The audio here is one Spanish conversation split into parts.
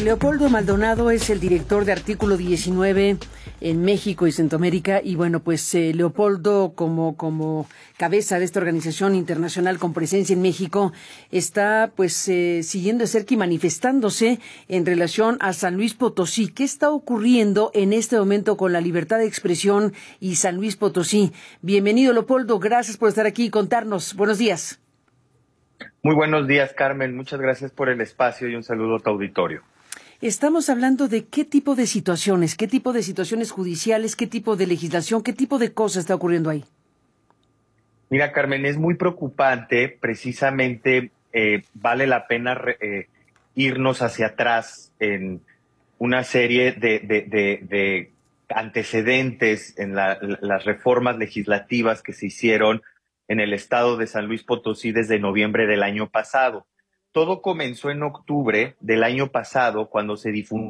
Leopoldo Maldonado es el director de Artículo 19 en México y Centroamérica. Y bueno, pues Leopoldo, como cabeza de esta organización internacional con presencia en México, está pues siguiendo de cerca y manifestándose en relación a San Luis Potosí. ¿Qué está ocurriendo en este momento con la libertad de expresión y San Luis Potosí? Bienvenido, Leopoldo. Gracias por estar aquí y contarnos. Buenos días. Muy buenos días, Carmen. Muchas gracias por el espacio y un saludo a tu auditorio. Estamos hablando de qué tipo de situaciones judiciales, qué tipo de legislación, qué tipo de cosas está ocurriendo ahí. Mira, Carmen, es muy preocupante. Precisamente vale la pena irnos hacia atrás en una serie de antecedentes en las reformas legislativas que se hicieron en el estado de San Luis Potosí desde noviembre del año pasado. Todo comenzó en octubre del año pasado cuando se difundió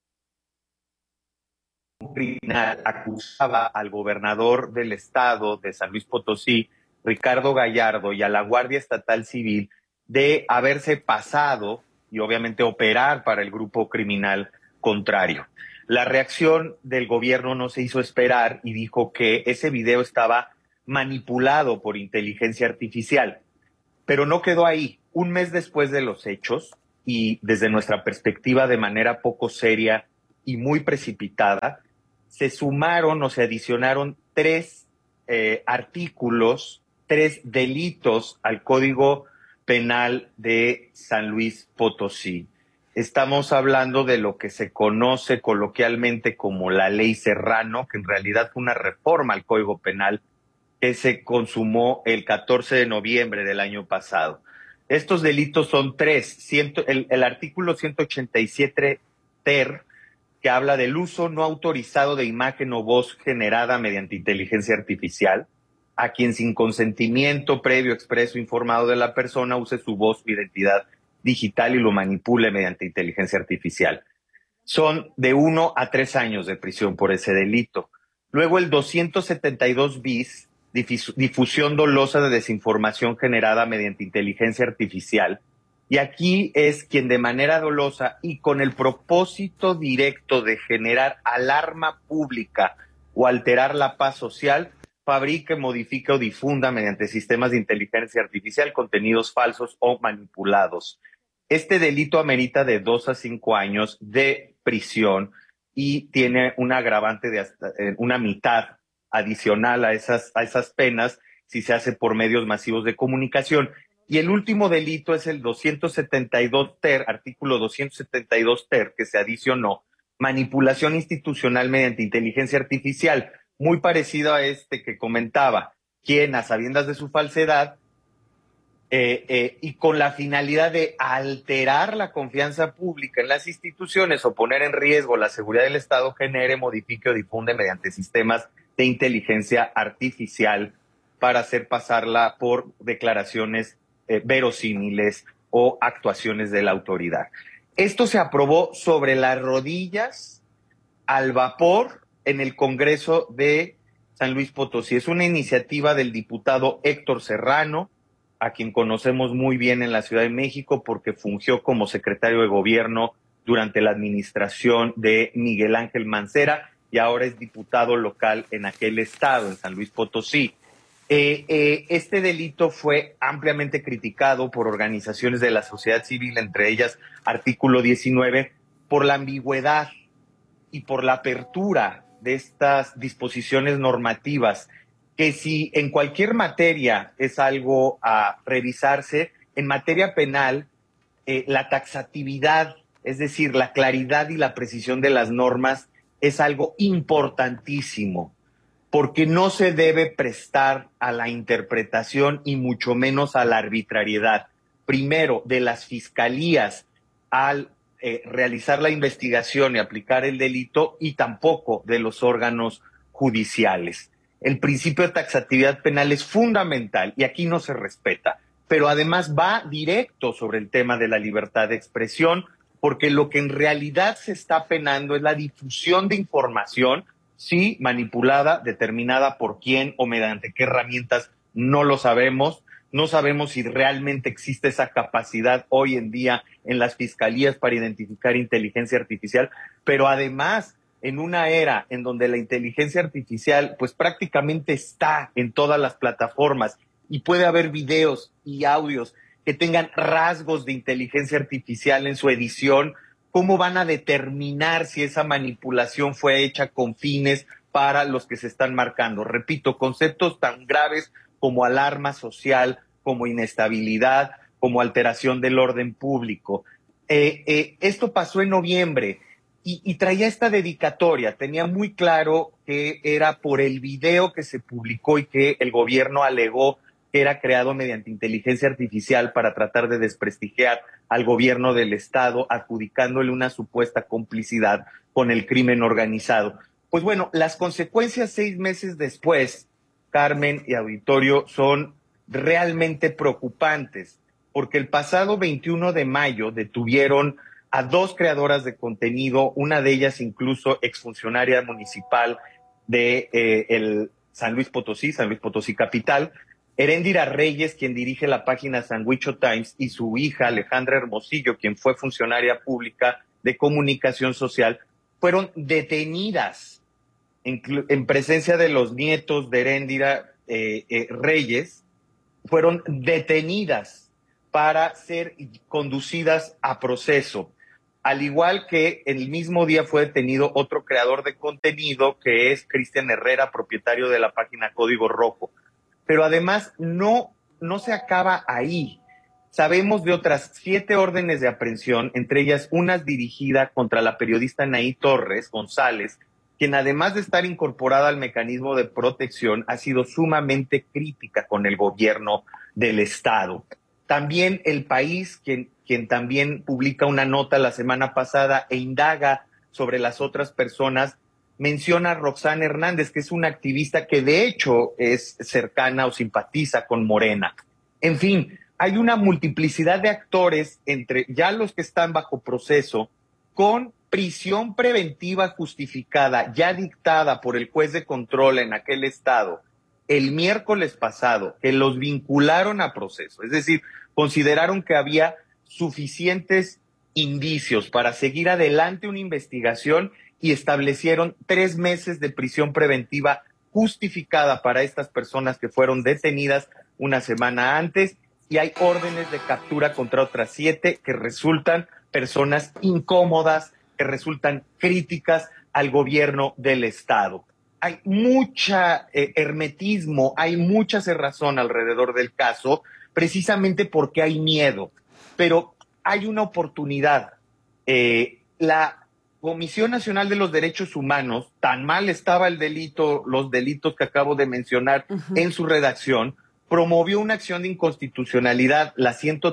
un criminal acusaba al gobernador del estado de San Luis Potosí, Ricardo Gallardo, y a la Guardia Estatal Civil de haberse pasado y obviamente operar para el grupo criminal contrario. La reacción del gobierno no se hizo esperar y dijo que ese video estaba manipulado por inteligencia artificial. Pero no quedó ahí. Un mes después de los hechos, y desde nuestra perspectiva de manera poco seria y muy precipitada, se sumaron o se adicionaron tres artículos, tres delitos al Código Penal de San Luis Potosí. Estamos hablando de lo que se conoce coloquialmente como la Ley Serrano, que en realidad fue una reforma al Código Penal que se consumó el 14 de noviembre del año pasado. Estos delitos son tres. El artículo 187 ter, que habla del uso no autorizado de imagen o voz generada mediante inteligencia artificial, a quien sin consentimiento previo, expreso, informado de la persona, use su voz o identidad digital y lo manipule mediante inteligencia artificial. Son de 1 a 3 años de prisión por ese delito. Luego el 272 bis, difusión dolosa de desinformación generada mediante inteligencia artificial. Y aquí es quien de manera dolosa y con el propósito directo de generar alarma pública o alterar la paz social, fabrique, modifique o difunda mediante sistemas de inteligencia artificial contenidos falsos o manipulados. Este delito amerita de 2 a 5 años de prisión y tiene un agravante de hasta una mitad adicional a esas penas si se hace por medios masivos de comunicación. Y el último delito es el 272 ter, artículo 272 ter, que se adicionó, manipulación institucional mediante inteligencia artificial, muy parecido a este que comentaba, quien a sabiendas de su falsedad y con la finalidad de alterar la confianza pública en las instituciones o poner en riesgo la seguridad del Estado, genere, modifique o difunde mediante sistemas de inteligencia artificial para hacer pasarla por declaraciones verosímiles o actuaciones de la autoridad. Esto se aprobó sobre las rodillas, al vapor, en el Congreso de San Luis Potosí. Es una iniciativa del diputado Héctor Serrano, a quien conocemos muy bien en la Ciudad de México porque fungió como secretario de gobierno durante la administración de Miguel Ángel Mancera y ahora es diputado local en aquel estado, en San Luis Potosí. Este delito fue ampliamente criticado por organizaciones de la sociedad civil, entre ellas Artículo 19, por la ambigüedad y por la apertura de estas disposiciones normativas, que si en cualquier materia es algo a revisarse, en materia penal, la taxatividad, es decir, la claridad y la precisión de las normas es algo importantísimo, porque no se debe prestar a la interpretación y mucho menos a la arbitrariedad, primero de las fiscalías al realizar la investigación y aplicar el delito, y tampoco de los órganos judiciales. El principio de taxatividad penal es fundamental y aquí no se respeta, pero además va directo sobre el tema de la libertad de expresión, porque lo que en realidad se está penando es la difusión de información, sí, manipulada, determinada por quién o mediante qué herramientas, no lo sabemos, No sabemos si realmente existe esa capacidad hoy en día en las fiscalías para identificar inteligencia artificial, pero además en una era en donde la inteligencia artificial pues prácticamente está en todas las plataformas y puede haber videos y audios que tengan rasgos de inteligencia artificial en su edición, ¿cómo van a determinar si esa manipulación fue hecha con fines para los que se están marcando? Repito, conceptos tan graves como alarma social, como inestabilidad, como alteración del orden público. Esto pasó en noviembre y traía esta dedicatoria. Tenía muy claro que era por el video que se publicó y que el gobierno alegó que era creado mediante inteligencia artificial para tratar de desprestigiar al gobierno del Estado, adjudicándole una supuesta complicidad con el crimen organizado. Pues bueno, las consecuencias 6 meses después, Carmen y auditorio, son realmente preocupantes, porque el pasado 21 de mayo detuvieron a 2 creadoras de contenido, una de ellas incluso exfuncionaria municipal de el San Luis Potosí Capital, Heréndira Reyes, quien dirige la página Sandwicho Times, y su hija Alejandra Hermosillo, quien fue funcionaria pública de comunicación social, fueron detenidas en presencia de los nietos de Heréndira Reyes, fueron detenidas para ser conducidas a proceso. Al igual que el mismo día fue detenido otro creador de contenido, que es Cristian Herrera, propietario de la página Código Rojo. Pero además no se acaba ahí. Sabemos de otras 7 órdenes de aprehensión, entre ellas una dirigida contra la periodista Anaí Torres González, quien además de estar incorporada al mecanismo de protección, ha sido sumamente crítica con el gobierno del Estado. También El País, quien también publica una nota la semana pasada e indaga sobre las otras personas, menciona a Roxana Hernández, que es una activista que de hecho es cercana o simpatiza con Morena. En fin, hay una multiplicidad de actores entre ya los que están bajo proceso, con prisión preventiva justificada, ya dictada por el juez de control en aquel estado el miércoles pasado, que los vincularon a proceso. Es decir, consideraron que había suficientes indicios para seguir adelante una investigación y establecieron 3 meses de prisión preventiva justificada para estas personas que fueron detenidas una semana antes, y hay órdenes de captura contra otras 7 que resultan personas incómodas, que resultan críticas al gobierno del Estado. Hay mucha hermetismo, hay mucha cerrazón alrededor del caso, precisamente porque hay miedo, pero hay una oportunidad. La Comisión Nacional de los Derechos Humanos, tan mal estaba el delito, los delitos que acabo de mencionar en su redacción, promovió una acción de inconstitucionalidad, la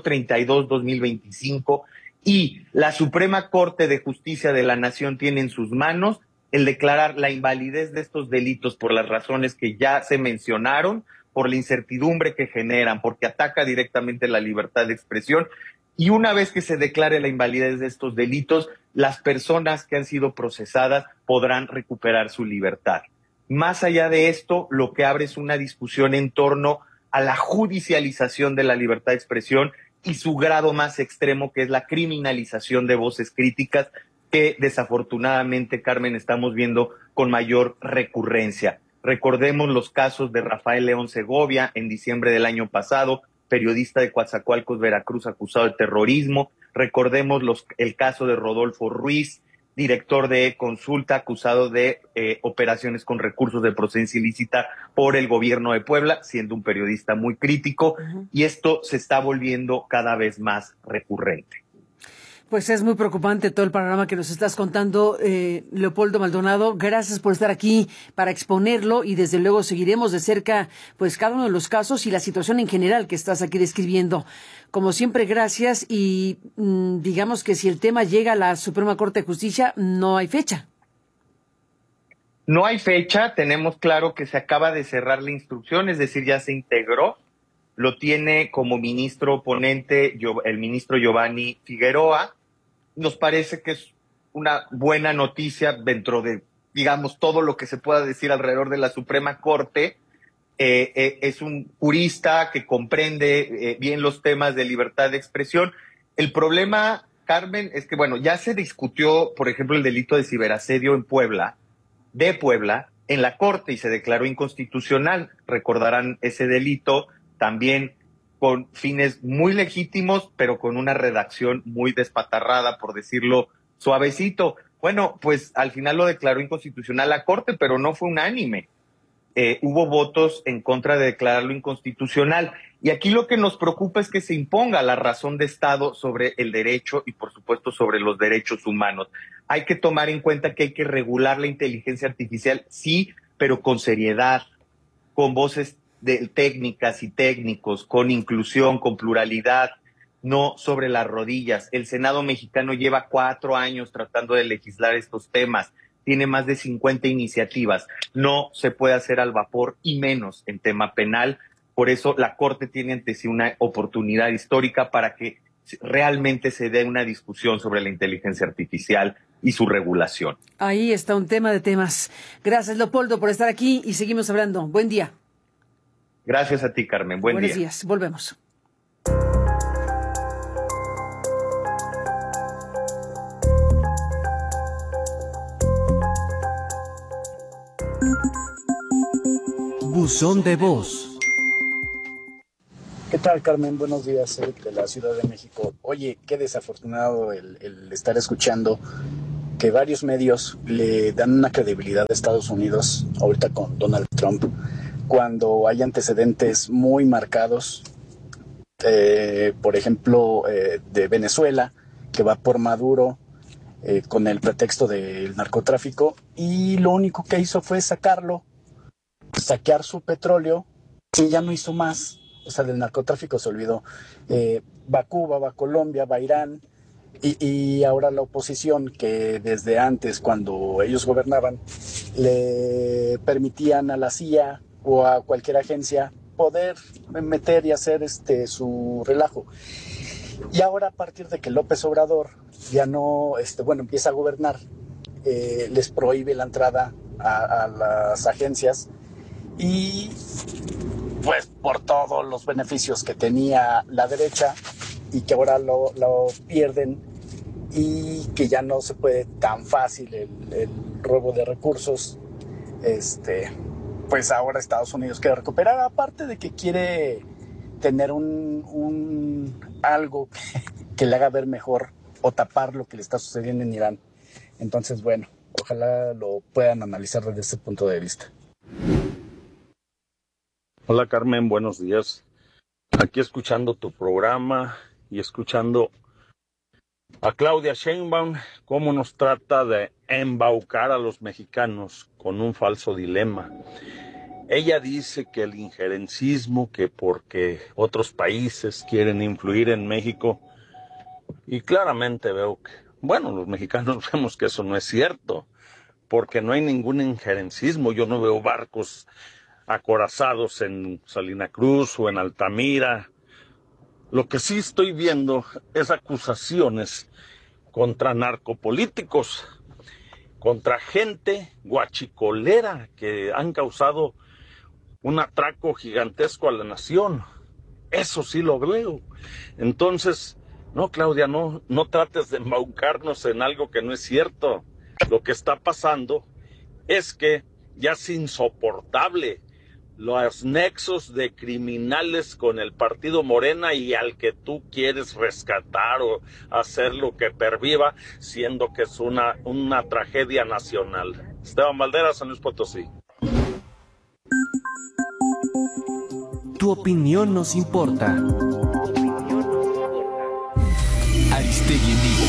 132-2025, y la Suprema Corte de Justicia de la Nación tiene en sus manos el declarar la invalidez de estos delitos por las razones que ya se mencionaron, por la incertidumbre que generan, porque ataca directamente la libertad de expresión. Y una vez que se declare la invalidez de estos delitos, las personas que han sido procesadas podrán recuperar su libertad. Más allá de esto, lo que abre es una discusión en torno a la judicialización de la libertad de expresión y su grado más extremo, que es la criminalización de voces críticas, que desafortunadamente, Carmen, estamos viendo con mayor recurrencia. Recordemos los casos de Rafael León Segovia en diciembre del año pasado, periodista de Coatzacoalcos, Veracruz, acusado de terrorismo. Recordemos el caso de Rodolfo Ruiz, director de Consulta, acusado de operaciones con recursos de procedencia ilícita por el gobierno de Puebla, siendo un periodista muy crítico, y esto se está volviendo cada vez más recurrente. Pues es muy preocupante todo el panorama que nos estás contando, Leopoldo Maldonado. Gracias por estar aquí para exponerlo, y desde luego seguiremos de cerca pues cada uno de los casos y la situación en general que estás aquí describiendo. Como siempre, gracias, y digamos que si el tema llega a la Suprema Corte de Justicia, no hay fecha. No hay fecha, tenemos claro que se acaba de cerrar la instrucción, es decir, ya se integró. Lo tiene como ministro ponente el ministro Giovanni Figueroa. Nos parece que es una buena noticia dentro de, digamos, todo lo que se pueda decir alrededor de la Suprema Corte. es un jurista que comprende bien los temas de libertad de expresión. El problema, Carmen, es que, bueno, ya se discutió, por ejemplo, el delito de ciberasedio en Puebla, en la Corte, y se declaró inconstitucional. Recordarán ese delito también con fines muy legítimos, pero con una redacción muy despatarrada, por decirlo suavecito. Bueno, pues al final lo declaró inconstitucional la Corte, pero no fue unánime. Hubo votos en contra de declararlo inconstitucional. Y aquí lo que nos preocupa es que se imponga la razón de Estado sobre el derecho y, por supuesto, sobre los derechos humanos. Hay que tomar en cuenta que hay que regular la inteligencia artificial, sí, pero con seriedad, con voces técnicas y técnicos, con inclusión, con pluralidad, no sobre las rodillas. El Senado mexicano lleva 4 años tratando de legislar estos temas. Tiene más de 50 iniciativas. No se puede hacer al vapor, y menos en tema penal. Por eso la Corte tiene ante sí una oportunidad histórica para que realmente se dé una discusión sobre la inteligencia artificial y su regulación. Ahí está un tema de temas. Gracias, Leopoldo, por estar aquí y seguimos hablando. Buen día. Gracias a ti, Carmen. Buenos días. Buenos días. Volvemos. Buzón de voz. ¿Qué tal, Carmen? Buenos días, de la Ciudad de México. Oye, qué desafortunado el estar escuchando que varios medios le dan una credibilidad a Estados Unidos, ahorita con Donald Trump, cuando hay antecedentes muy marcados, por ejemplo, de Venezuela, que va por Maduro con el pretexto del narcotráfico, y lo único que hizo fue sacarlo, saquear su petróleo, y ya no hizo más. O sea, del narcotráfico se olvidó. Va a Cuba, va a Colombia, va a Irán, y ahora la oposición, que desde antes, cuando ellos gobernaban, le permitían a la CIA o a cualquier agencia poder meter y hacer su relajo. Y ahora, a partir de que López Obrador ya no, empieza a gobernar, les prohíbe la entrada a las agencias, y pues por todos los beneficios que tenía la derecha y que ahora lo pierden, y que ya no se puede tan fácil el robo de recursos, pues ahora Estados Unidos quiere recuperar, aparte de que quiere tener algo que le haga ver mejor o tapar lo que le está sucediendo en Irán. Entonces, bueno, ojalá lo puedan analizar desde ese punto de vista. Hola, Carmen, buenos días. Aquí escuchando tu programa y escuchando a Claudia Sheinbaum, cómo nos trata de embaucar a los mexicanos con un falso dilema. Ella dice que el injerencismo, que porque otros países quieren influir en México, y claramente veo que, los mexicanos vemos que eso no es cierto, porque no hay ningún injerencismo. Yo no veo barcos acorazados en Salina Cruz o en Altamira. Lo que sí estoy viendo es acusaciones contra narcopolíticos, contra gente guachicolera que han causado un atraco gigantesco a la nación. Eso sí lo veo. Entonces, no, Claudia, no trates de embaucarnos en algo que no es cierto. Lo que está pasando es que ya es insoportable los nexos de criminales con el partido Morena y al que tú quieres rescatar o hacer lo que perviva, siendo que es una tragedia nacional. Esteban Valderas, San Luis Potosí. Tu opinión nos importa. Aristegui en vivo.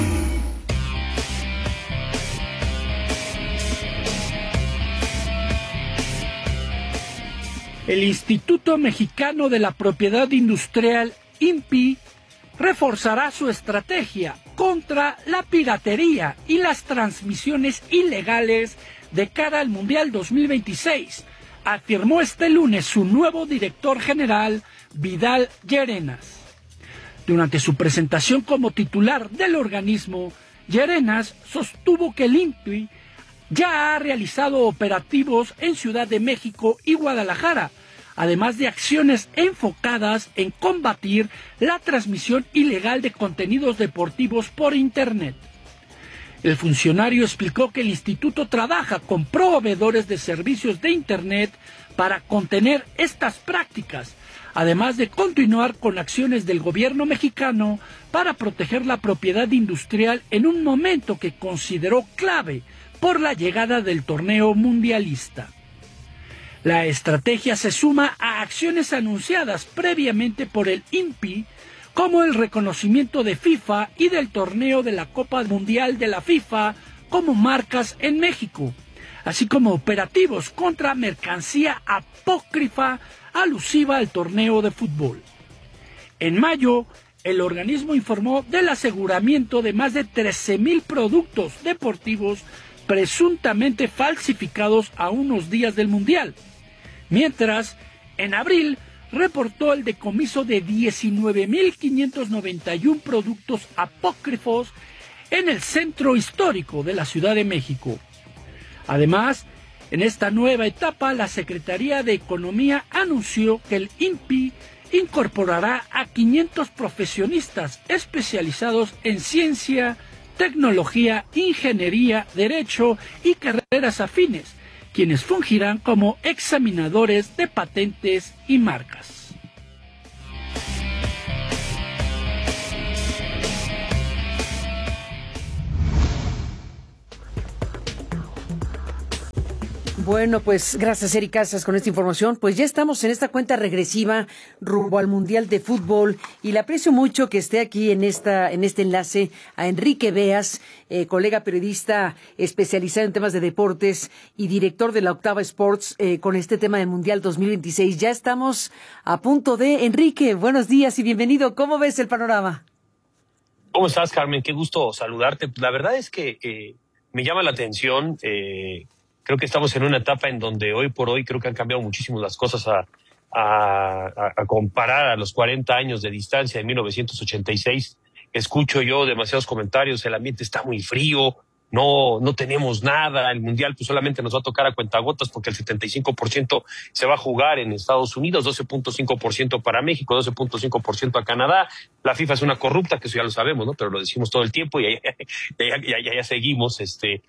El Instituto Mexicano de la Propiedad Industrial, INPI, reforzará su estrategia contra la piratería y las transmisiones ilegales de cara al Mundial 2026, afirmó este lunes su nuevo director general, Vidal Llerenas. Durante su presentación como titular del organismo, Llerenas sostuvo que el INPI ya ha realizado operativos en Ciudad de México y Guadalajara, además de acciones enfocadas en combatir la transmisión ilegal de contenidos deportivos por Internet. El funcionario explicó que el instituto trabaja con proveedores de servicios de Internet para contener estas prácticas, además de continuar con acciones del gobierno mexicano para proteger la propiedad industrial en un momento que consideró clave por la llegada del torneo mundialista. La estrategia se suma a acciones anunciadas previamente por el INPI, como el reconocimiento de FIFA y del torneo de la Copa Mundial de la FIFA como marcas en México, así como operativos contra mercancía apócrifa alusiva al torneo de fútbol. En mayo, el organismo informó del aseguramiento de más de 13,000 productos deportivos presuntamente falsificados a unos días del Mundial, mientras, en abril, reportó el decomiso de 19,591 productos apócrifos en el centro histórico de la Ciudad de México. Además, en esta nueva etapa, la Secretaría de Economía anunció que el INPI incorporará a 500 profesionistas especializados en ciencia, tecnología, ingeniería, derecho y carreras afines, quienes fungirán como examinadores de patentes y marcas. Bueno, pues gracias, Eric Casas, con esta información. Pues ya estamos en esta cuenta regresiva rumbo al Mundial de Fútbol y le aprecio mucho que esté aquí en este enlace a Enrique Beas, colega periodista especializado en temas de deportes y director de la Octava Sports con este tema del Mundial 2026. Ya estamos a punto de... Enrique, buenos días y bienvenido. ¿Cómo ves el panorama? ¿Cómo estás, Carmen? Qué gusto saludarte. La verdad es que me llama la atención. Creo que estamos en una etapa en donde hoy por hoy creo que han cambiado muchísimo las cosas a comparar a los 40 años de distancia de 1986. Escucho yo demasiados comentarios, el ambiente está muy frío, no tenemos nada, el Mundial pues solamente nos va a tocar a cuentagotas porque el 75% se va a jugar en Estados Unidos, 12.5% para México, 12.5% a Canadá. La FIFA es una corrupta, que eso ya lo sabemos, ¿no? Pero lo decimos todo el tiempo y ya seguimos,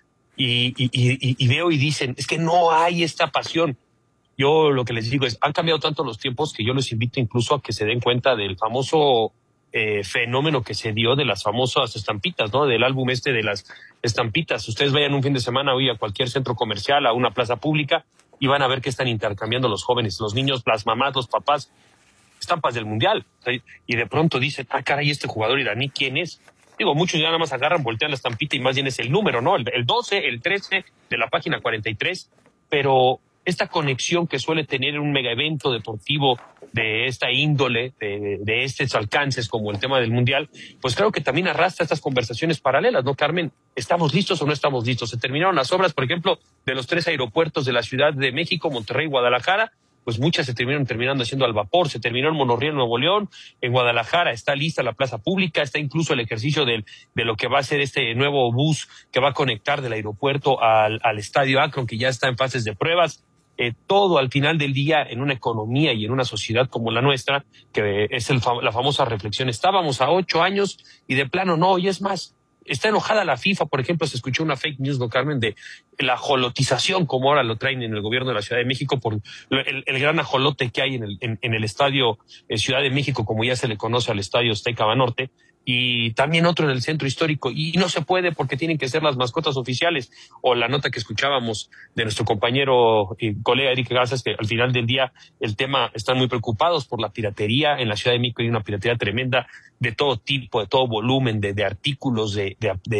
Y veo y dicen, es que no hay esta pasión. Yo lo que les digo es, han cambiado tanto los tiempos que yo les invito incluso a que se den cuenta del famoso fenómeno que se dio de las famosas estampitas, ¿no? Del álbum de las estampitas. Ustedes vayan un fin de semana hoy a cualquier centro comercial, a una plaza pública, y van a ver que están intercambiando los jóvenes, los niños, las mamás, los papás, estampas del Mundial. Y de pronto dicen, caray, este jugador iraní, ¿quién es? Digo, muchos ya nada más agarran, voltean la estampita y más bien es el número, ¿no? El 12, el 13 de la página 43, pero esta conexión que suele tener un mega evento deportivo de esta índole, de estos alcances como el tema del Mundial, pues creo que también arrastra estas conversaciones paralelas, ¿no, Carmen? ¿Estamos listos o no estamos listos? Se terminaron las obras, por ejemplo, de los 3 aeropuertos de la Ciudad de México, Monterrey y Guadalajara. Pues muchas se terminando haciendo al vapor. Se terminó el monorriel Nuevo León, en Guadalajara está lista la plaza pública, está incluso el ejercicio de lo que va a ser este nuevo bus que va a conectar del aeropuerto al estadio Akron, que ya está en fases de pruebas. Todo al final del día en una economía y en una sociedad como la nuestra, que es la famosa reflexión, estábamos a 8 años y de plano no, y es más, está enojada la FIFA. Por ejemplo, se escuchó una fake news, ¿no, Carmen?, de la ajolotización, como ahora lo traen en el gobierno de la Ciudad de México, por el gran ajolote que hay en el estadio Ciudad de México, como ya se le conoce al estadio Azteca Banorte, y también otro en el centro histórico, y no se puede porque tienen que ser las mascotas oficiales. O la nota que escuchábamos de nuestro compañero y colega Eric Garza, que al final del día el tema, están muy preocupados por la piratería. En la Ciudad de México hay una piratería tremenda de todo tipo, de todo volumen, de artículos, de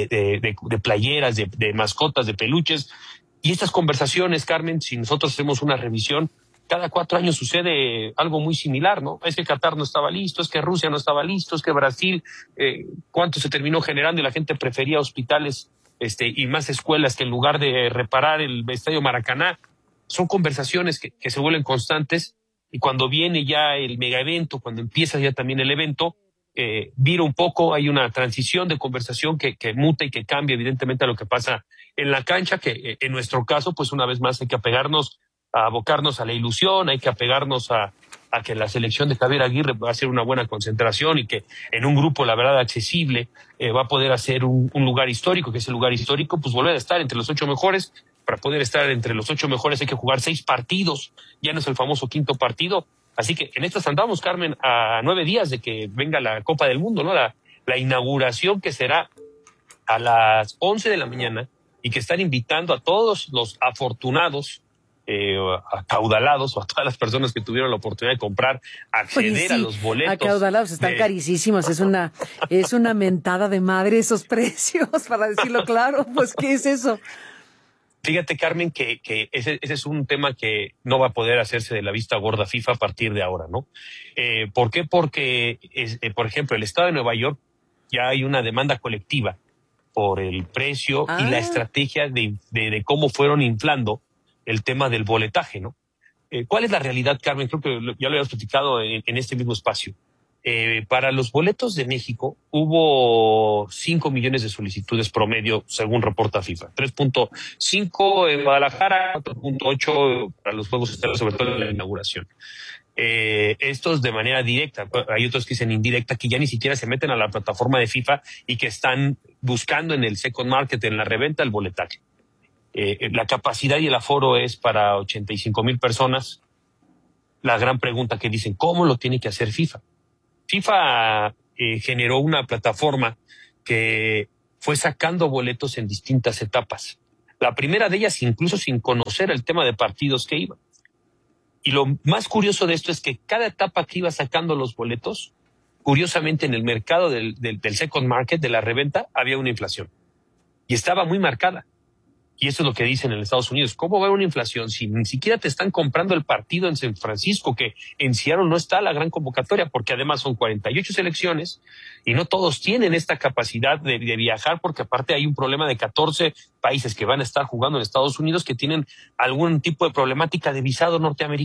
playeras, de mascotas, de peluches. Y estas conversaciones, Carmen, si nosotros hacemos una revisión, cada 4 años sucede algo muy similar, ¿no? Es que Qatar no estaba listo, es que Rusia no estaba listo, es que Brasil, cuánto se terminó generando y la gente prefería hospitales y más escuelas que en lugar de reparar el estadio Maracaná. Son conversaciones que se vuelven constantes, y cuando viene ya el mega evento, cuando empieza ya también el evento, vira un poco, hay una transición de conversación que muta y que cambia evidentemente a lo que pasa en la cancha, que en nuestro caso, pues una vez más hay que apegarnos, a abocarnos a la ilusión, hay que apegarnos a que la selección de Javier Aguirre va a hacer una buena concentración y que en un grupo, la verdad, accesible, va a poder hacer un lugar histórico, que es el lugar histórico, pues volver a estar entre los 8 mejores. Para poder estar entre los 8 mejores hay que jugar 6 partidos, ya no es el famoso quinto partido. Así que en estas andamos, Carmen, a 9 días de que venga la Copa del Mundo, ¿no? La inauguración, que será a las 11 de la mañana y que están invitando a todos los afortunados, acaudalados, o a todas las personas que tuvieron la oportunidad de comprar, acceder Oye, sí, a los boletos. Acaudalados, están carísimos, es una mentada de madre esos precios, para decirlo claro. Pues, ¿qué es eso? Fíjate, Carmen, que ese es un tema que no va a poder hacerse de la vista gorda FIFA a partir de ahora, ¿no? ¿Por qué? Porque, por ejemplo, el Estado de Nueva York, ya hay una demanda colectiva por el precio y la estrategia de cómo fueron inflando el tema del boletaje, ¿no? ¿Cuál es la realidad, Carmen? Creo que ya lo habíamos platicado en este mismo espacio. Para los boletos de México hubo 5 millones de solicitudes promedio, según reporta FIFA. 3.5 en Guadalajara, 4.8 para los Juegos Estelares, sobre todo en la inauguración. Estos de manera directa, hay otros que dicen indirecta, que ya ni siquiera se meten a la plataforma de FIFA y que están buscando en el second market, en la reventa, el boletaje. La capacidad y el aforo es para 85,000 personas. La gran pregunta que dicen, ¿cómo lo tiene que hacer FIFA? FIFA generó una plataforma que fue sacando boletos en distintas etapas. La primera de ellas incluso sin conocer el tema de partidos que iban. Y lo más curioso de esto es que cada etapa que iba sacando los boletos, curiosamente en el mercado del second market, de la reventa, había una inflación. Y estaba muy marcada. Y eso es lo que dicen en Estados Unidos. ¿Cómo va a haber una inflación si ni siquiera te están comprando el partido en San Francisco, que en Seattle no está la gran convocatoria, porque además son 48 selecciones y no todos tienen esta capacidad de viajar, porque aparte hay un problema de 14 países que van a estar jugando en Estados Unidos que tienen algún tipo de problemática de visado norteamericano?